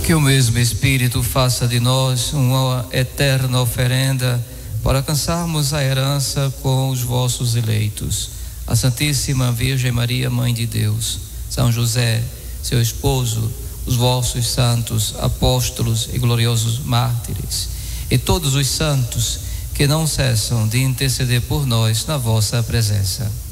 Que o mesmo Espírito faça de nós uma eterna oferenda para alcançarmos a herança com os vossos eleitos. A Santíssima Virgem Maria, Mãe de Deus, São José, seu esposo, os vossos santos apóstolos e gloriosos mártires, e todos os santos que não cessam de interceder por nós na vossa presença.